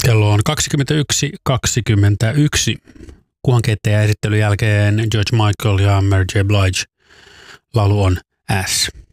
Kello on 21.21. Kuhankeittäjä esittelyn jälkeen George Michael ja Mary J. Blige. Laulu on S.